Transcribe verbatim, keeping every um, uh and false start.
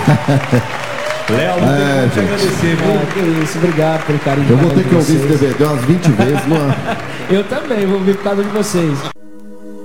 Léo, não É, tem como te gente. agradecer, viu? Ah, que isso, obrigado pelo carinho. Eu de vou cada ter um que de ouvir esse vocês. D V D umas vinte vezes. Numa... Eu também vou ouvir por causa de vocês.